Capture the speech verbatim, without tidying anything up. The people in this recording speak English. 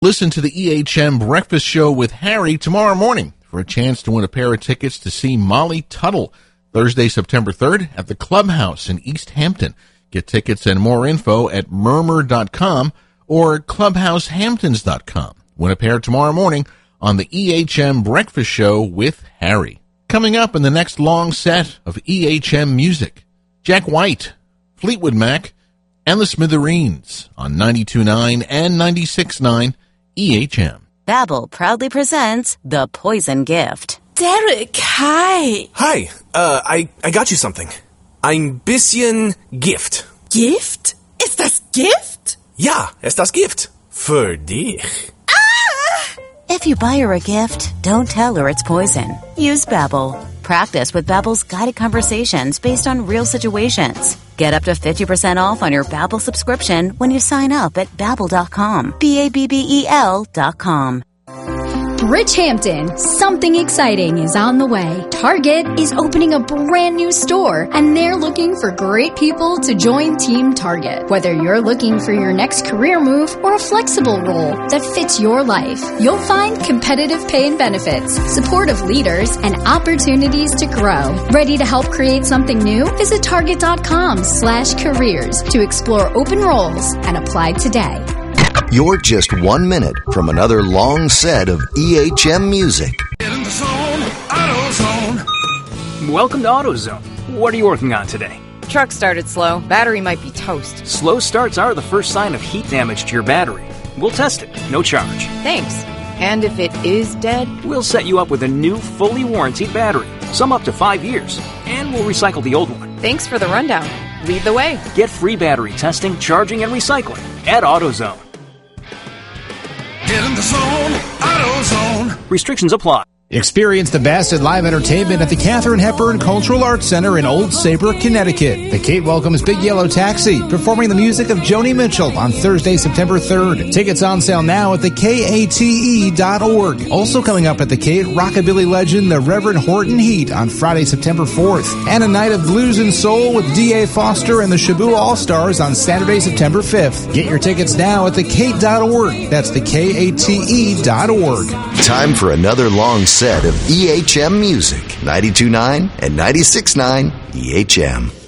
Listen to the E H M Breakfast Show with Harry tomorrow morning for a chance to win a pair of tickets to see Molly Tuttle Thursday, September third at the Clubhouse in East Hampton. Get tickets and more info at murmur dot com or clubhouse hamptons dot com. Win a pair tomorrow morning on the E H M Breakfast Show with Harry. Coming up in the next long set of E H M music, Jack White, Fleetwood Mac, and the Smithereens on ninety-two point nine and ninety-six point nine E H M. Babbel proudly presents The Poison Gift. Derek, hi. Hi, uh, I, I got you something. Ein bisschen Gift. Gift? Ist das Gift? Ja, ist das Gift. Für dich. If you buy her a gift, don't tell her it's poison. Use Babbel. Practice with Babbel's guided conversations based on real situations. Get up to fifty percent off on your Babbel subscription when you sign up at babbel dot com. B A B B E L dot com. Rich Hampton, something exciting is on the way. Target is opening a brand new store, and they're looking for great people to join Team Target. Whether you're looking for your next career move or a flexible role that fits your life, you'll find competitive pay and benefits, supportive leaders, and opportunities to grow. Ready to help create something new? Visit target dot com slash careers to explore open roles and apply today. You're just one minute from another long set of E H M music. Get in the zone, AutoZone. Welcome to AutoZone. What are you working on today? Truck started slow. Battery might be toast. Slow starts are the first sign of heat damage to your battery. We'll test it, no charge. Thanks. And if it is dead? We'll set you up with a new, fully warranted battery, some up to five years, and we'll recycle the old one. Thanks for the rundown. Lead the way. Get free battery testing, charging, and recycling at AutoZone. Get in the zone, AutoZone. Restrictions apply. Experience the best in live entertainment at the Katharine Hepburn Cultural Arts Center in Old Saybrook, Connecticut. The Kate welcomes Big Yellow Taxi, performing the music of Joni Mitchell on Thursday, September third. Tickets on sale now at the K A T E dot org. Also coming up at the Kate, rockabilly legend, the Reverend Horton Heat on Friday, September fourth. And a night of blues and soul with D A Foster and the Shabu All-Stars on Saturday, September fifth. Get your tickets now at the Kate dot org. That's the K A T E dot org. Time for another long set of E H M music. ninety-two point nine and ninety-six point nine E H M.